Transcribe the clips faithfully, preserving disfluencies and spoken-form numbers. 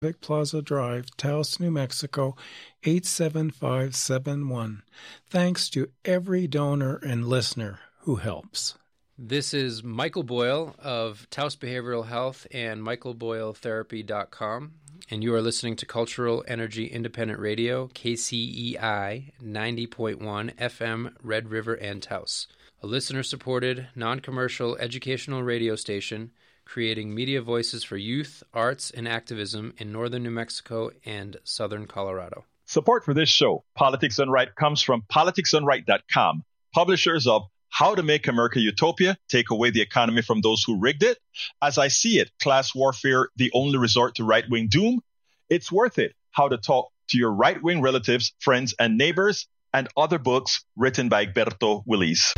Plaza Drive, Taos, New Mexico, eight seven five seven one. Thanks to every donor and listener who helps. This is Michael Boyle of Taos Behavioral Health and michael boyle therapy dot com, and you are listening to Cultural Energy Independent Radio, K C E I ninety point one F M, Red River and Taos, a listener-supported, non-commercial educational radio station creating media voices for youth, arts, and activism in northern New Mexico and southern Colorado. Support for this show, Politics Done Right, comes from politics done right dot com, publishers of How to Make America Utopia, Take Away the Economy from Those Who Rigged It, As I See It, Class Warfare, The Only Resort to Right-Wing Doom, It's Worth It, How to Talk to Your Right-Wing Relatives, Friends, and Neighbors, and other books written by Egberto Willis.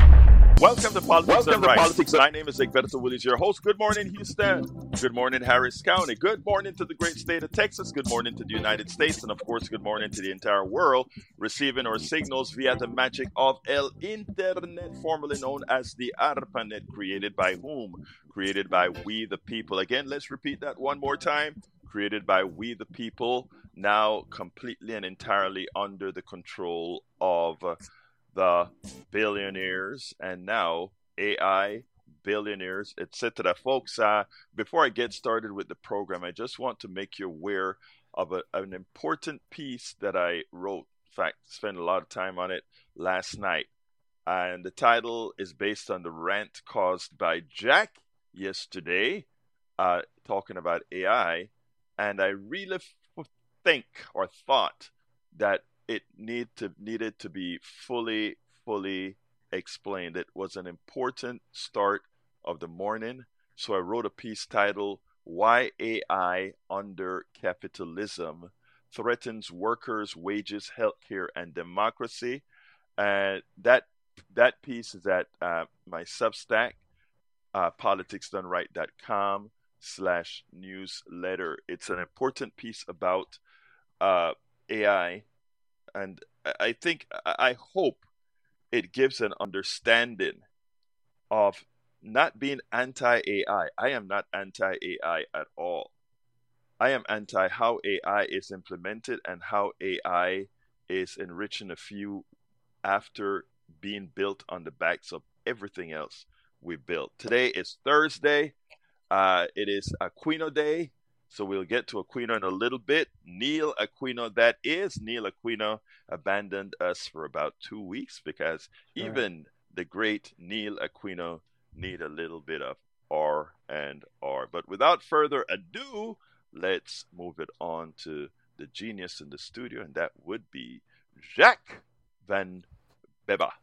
Welcome to Politics Welcome Done to Right. Politics. My name is Egberto Willis, your host. Good morning, Houston. Good morning, Harris County. Good morning to the great state of Texas. Good morning to the United States. And, of course, good morning to the entire world, receiving our signals via the magic of El Internet, formerly known as the ARPANET, created by whom? Created by we the people. Again, let's repeat that one more time. Created by we the people, now completely and entirely under the control of uh, the billionaires and now A I billionaires, et cetera. Folks, uh, before I get started with the program, I just want to make you aware of a, an important piece that I wrote. In fact, spent a lot of time on it last night. And the title is based on the rant caused by Jack yesterday, uh, talking about A I. And I really f- think or thought that it need to needed to be fully, fully explained. It was an important start of the morning. So I wrote a piece titled, Why A I Under Capitalism Threatens Workers' Wages, Healthcare, and Democracy. And that that piece is at uh, my Substack, uh, politics done right dot com slash newsletter. It's an important piece about uh, A I. And I think, I hope it gives an understanding of not being anti-A I. I am not anti-A I at all. I am anti how A I is implemented and how A I is enriching a few after being built on the backs of everything else we built. Today is Thursday. Uh, it is Aquino Day. So we'll get to Aquino in a little bit. Neil Aquino, that is Neil Aquino, abandoned us for about two weeks because even right. the great Neil Aquino need a little bit of R and R. But without further ado, let's move it on to the genius in the studio, and that would be Jacques Van Beba.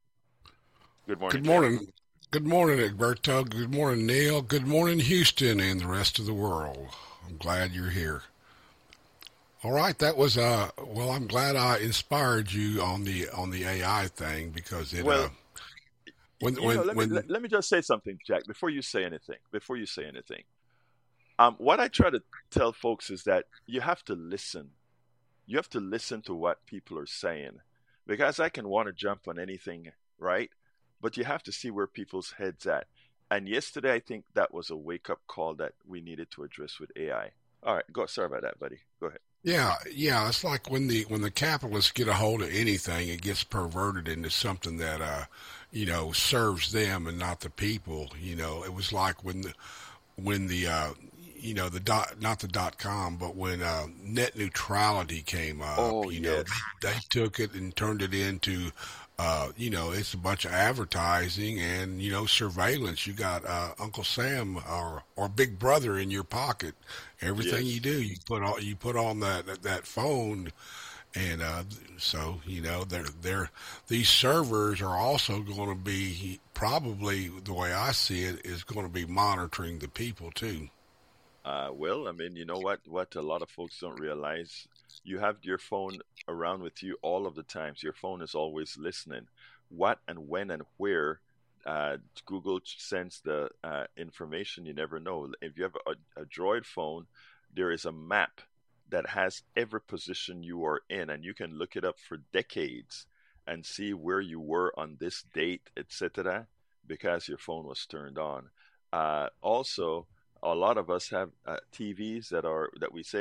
Good morning. Good morning. Jack. Good morning, Egberto. Good morning, Neil. Good morning, Houston and the rest of the world. I'm glad you're here. All right, that was uh. Well, I'm glad I inspired you on the on the A I thing because it. Well, uh, when you when know, let, when me, let, let me just say something, Jack, before you say anything. Before you say anything, um, what I try to tell folks is that you have to listen. You have to listen to what people are saying, because I can want to jump on anything, right? But you have to see where people's heads at. And yesterday, I think that was a wake-up call that we needed to address with A I. All right, go. Sorry about that, buddy. Go ahead. Yeah, yeah. It's like when the when the capitalists get a hold of anything, it gets perverted into something that uh, you know, serves them and not the people. You know, it was like when the when the uh, you know the dot not the dot com, but when uh, net neutrality came up. Oh, you yes. know, they took it and turned it into. Uh, you know, it's a bunch of advertising and, you know, surveillance. You got uh, Uncle Sam or or Big Brother in your pocket. Everything Yes. you do, you put on you put on that that, that phone, and uh, so you know, they're they're these servers are also going to be probably the way I see it is going to be monitoring the people too. Uh, well, I mean, you know what? What a lot of folks don't realize, you have your phone around with you all of the times. Your phone is always listening. What and when and where uh, Google sends the uh, information, you never know. If you have a, a Droid phone, there is a map that has every position you are in, and you can look it up for decades and see where you were on this date, et cetera, because your phone was turned on. Uh, also, a lot of us have uh, T Vs that are that we say